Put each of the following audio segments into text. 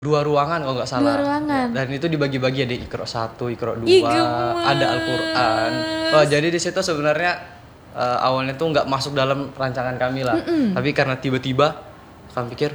2 ruangan kalau nggak salah. 2 ruangan. Dan itu dibagi-bagi, ada Iqra 1, Iqra 2, Ih, gemes. ada Al-Qur'an. Wah, jadi di situ sebenarnya awalnya tuh nggak masuk dalam rancangan kami lah. Tapi karena tiba-tiba kami pikir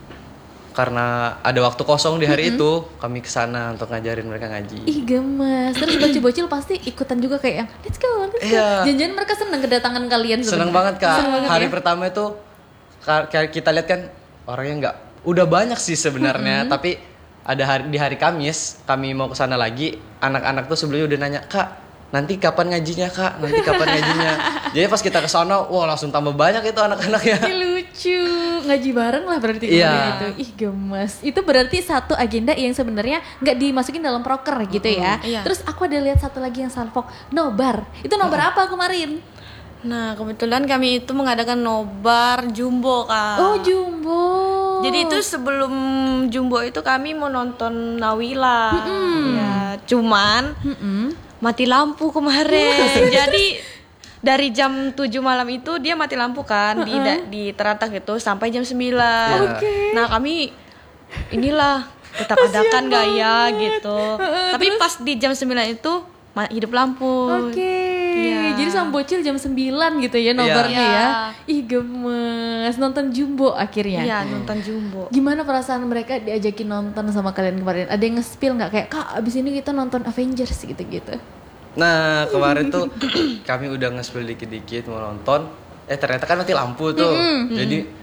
karena ada waktu kosong di hari itu, kami kesana untuk ngajarin mereka ngaji. Ih, gemes. Terus bocil-bocil pasti ikutan juga kayak yang let's go. Iya. Jangan-jangan mereka senang kedatangan kalian sebenarnya. Seneng banget Kak. Seneng banget, Hari ya? pertama itu kayak kita lihat kan orangnya nggak udah banyak sih sebenarnya, tapi ada di hari Kamis kami mau kesana lagi, anak-anak tuh sebelumnya udah nanya, "Kak, nanti kapan ngajinya, Kak? Nanti kapan ngajinya?" Jadi pas kita kesana, wah langsung tambah banyak itu anak-anaknya. Ih, lucu. Ngaji bareng lah berarti Iya. kemarin itu. Ih, gemes. Itu berarti satu agenda yang sebenarnya nggak dimasukin dalam proker gitu ya. Iya. Terus aku ada lihat satu lagi yang salfok, nobar. Itu nobar apa kemarin? Nah, kebetulan kami itu mengadakan nobar jumbo, Kak. Oh, jumbo. Jadi itu sebelum jumbo itu kami mau nonton Nawila. Ya, cuman mati lampu kemarin. Jadi dari jam 7 malam itu dia mati lampu kan di Teratak itu sampai jam 9. Oke. Nah, kami inilah tetap adakan gak ya gitu. Tapi pas di jam 9 itu hidup lampu. Oke. Iya. Jadi sama bocil jam 9 gitu ya nobarnya Iya. ya. Ih, gemes. Nonton jumbo akhirnya. Iya, nonton jumbo. Gimana perasaan mereka diajakin nonton sama kalian kemarin? Ada yang nge-spill nggak kayak, "Kak, abis ini kita nonton Avengers gitu-gitu"? Nah, kemarin tuh kami udah nge-spill dikit-dikit mau nonton. Ternyata kan mati lampu tuh. Jadi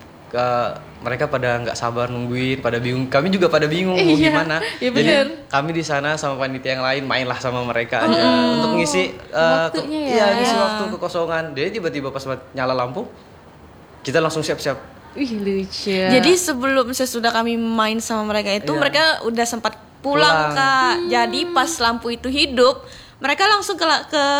mereka pada nggak sabar nungguin, pada bingung. Kami juga pada bingung mau Iya, gimana. iya Jadi bener. kami di sana sama panitia yang lain mainlah sama mereka aja untuk ngisi Waktunya ya. Iya, ngisi Iya. waktu kekosongan. Jadi tiba-tiba pas nyala lampu, kita langsung siap-siap. Wih, lucu. Jadi sebelum sesudah kami main sama mereka itu Iya. mereka udah sempat pulang. Kak. Jadi pas lampu itu hidup, mereka langsung ke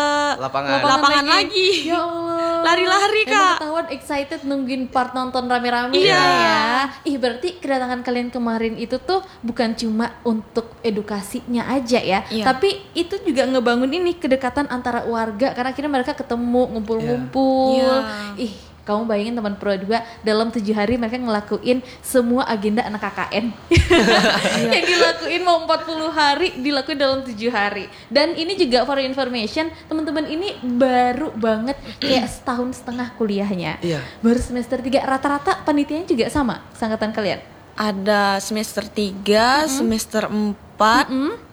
lapangan lagi. Ya Allah. Lari-lari, Emang Kak. ketahuan excited nungguin part nonton rame-rame Iya. ya. Ih, berarti kedatangan kalian kemarin itu tuh bukan cuma untuk edukasinya aja ya, Iya. tapi itu juga ngebangun ini kedekatan antara warga karena akhirnya mereka ketemu ngumpul-ngumpul. Iya. Ih, kamu bayangin teman Pro 2 dalam 7 hari mereka ngelakuin semua agenda anak KKN. Yang dilakuin mau 40 hari dilakuin dalam 7 hari. Dan ini juga for information, teman-teman ini baru banget kayak setahun setengah kuliahnya. Iya. Baru semester 3, rata-rata panitianya juga sama seangkatan kalian. Ada semester 3, semester 4,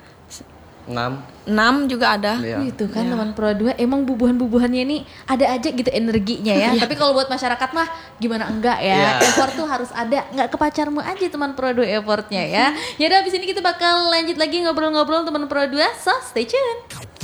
6 juga ada. Iya. Gitu kan teman Pro 2 emang bubuhan-bubuhannya ini ada aja gitu energinya ya. Tapi kalau buat masyarakat mah gimana enggak ya. Iya. Effort tuh harus ada. Enggak ke pacarmu aja teman Pro 2 effortnya ya. Ya udah abis ini kita bakal lanjut lagi ngobrol-ngobrol teman Pro 2. So stay tune.